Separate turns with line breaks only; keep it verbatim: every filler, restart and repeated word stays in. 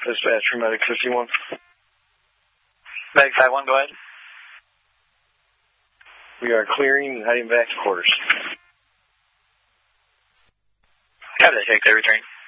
Dispatch for Medic fifty-one.
Medic five one, go ahead.
We are clearing and heading back to quarters.
Have that take there, return.